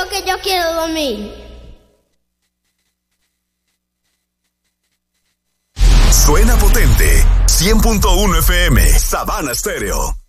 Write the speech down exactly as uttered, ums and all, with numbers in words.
dijo que yo quiero dormir. Suena potente. cien punto uno F M, Sabana Stereo.